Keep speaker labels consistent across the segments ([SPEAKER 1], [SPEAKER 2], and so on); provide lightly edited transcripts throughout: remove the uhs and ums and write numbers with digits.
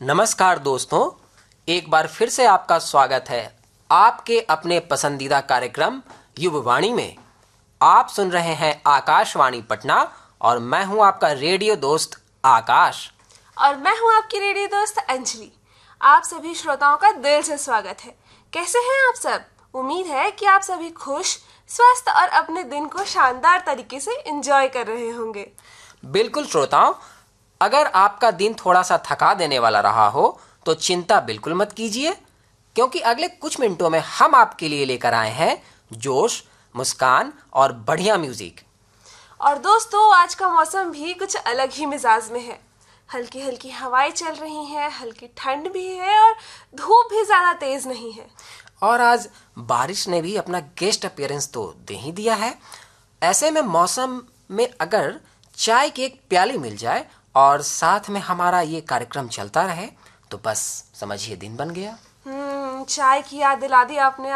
[SPEAKER 1] नमस्कार दोस्तों, एक बार फिर से आपका स्वागत है आपके अपने पसंदीदा कार्यक्रम युववाणी में। आप सुन रहे हैं आकाशवाणी पटना और मैं हूं आपका रेडियो दोस्त आकाश।
[SPEAKER 2] और मैं हूं आपकी रेडियो दोस्त अंजलि। आप सभी श्रोताओं का दिल से स्वागत है। कैसे हैं आप सब? उम्मीद है कि आप सभी खुश, स्वस्थ और अपने दिन को शानदार तरीके से एंजॉय कर रहे होंगे।
[SPEAKER 1] बिल्कुल श्रोताओं, अगर आपका दिन थोड़ा सा थका देने वाला रहा हो तो चिंता बिल्कुल मत कीजिए, क्योंकि अगले कुछ मिनटों में हम आपके लिए लेकर आए हैं जोश, मुस्कान और बढ़िया म्यूजिक।
[SPEAKER 2] और दोस्तों, आज का मौसम भी कुछ अलग ही मिजाज में है। हल्की हल्की हवाएं चल रही हैं, हल्की ठंड भी है और धूप भी ज्यादा तेज नहीं है।
[SPEAKER 1] और आज बारिश ने भी अपना गेस्ट अपीयरेंस तो दे ही दिया है। ऐसे में मौसम में अगर चाय की एक प्याली मिल जाए और साथ में हमारा ये कार्यक्रम चलता रहे तो बस समझिए दिन बन गया।
[SPEAKER 2] चाय की याद दिला दी आपने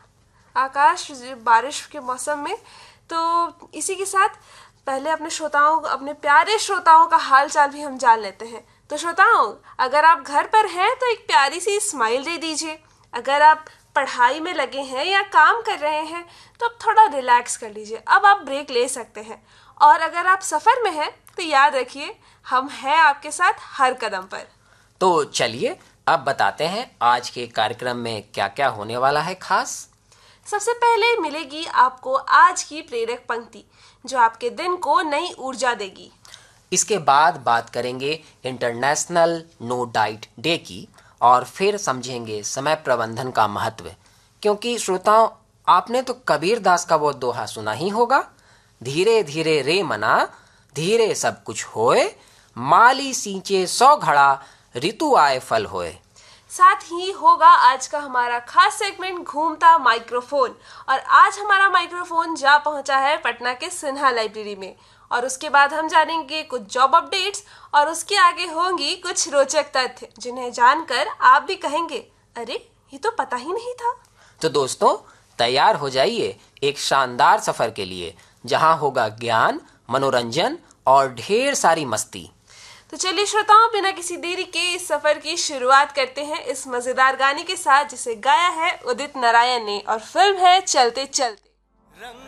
[SPEAKER 2] आकाश बारिश के मौसम में। तो इसी के साथ पहले अपने प्यारे श्रोताओं का हाल चाल भी हम जान लेते हैं। तो श्रोताओं, अगर आप घर पर हैं तो एक प्यारी सी स्माइल दे दीजिए। अगर आप पढ़ाई में लगे हैं या काम कर रहे हैं तो अब थोड़ा रिलैक्स कर लीजिए, अब आप ब्रेक ले सकते हैं। और अगर आप सफर में हैं तो याद रखिए, हम हैं आपके साथ हर कदम पर।
[SPEAKER 1] तो चलिए अब बताते हैं आज के कार्यक्रम में क्या क्या होने वाला है खास।
[SPEAKER 2] सबसे पहले मिलेगी आपको आज की प्रेरक पंक्ति, जो आपके दिन को नई ऊर्जा देगी।
[SPEAKER 1] इसके बाद बात करेंगे इंटरनेशनल नो डाइट डे की और फिर समझेंगे समय प्रबंधन का महत्व, क्योंकि श्रोताओं, आपने तो कबीर दास का वो दोहा सुना ही होगा, धीरे धीरे रे मना धीरे सब कुछ होए, माली सींचे 100 घड़ा ऋतु आए फल होए।
[SPEAKER 2] साथ ही होगा आज का हमारा खास सेगमेंट घूमता माइक्रोफोन। और आज हमारा माइक्रोफोन जा पहुंचा है पटना के सिन्हा लाइब्रेरी में। और उसके बाद हम जानेंगे कुछ जॉब अपडेट्स और उसके आगे होंगी कुछ रोचक तथ्य, जिन्हें जानकर आप भी कहेंगे, अरे ये तो पता ही नहीं था।
[SPEAKER 1] तो दोस्तों, तैयार हो जाइए एक शानदार सफर के लिए, जहां होगा ज्ञान, मनोरंजन और ढेर सारी मस्ती।
[SPEAKER 2] तो चलिए श्रोताओं, बिना किसी देरी के इस सफर की शुरुआत करते हैं इस मजेदार गाने के साथ, जिसे गाया है उदित नारायण ने और फिल्म है चलते चलते।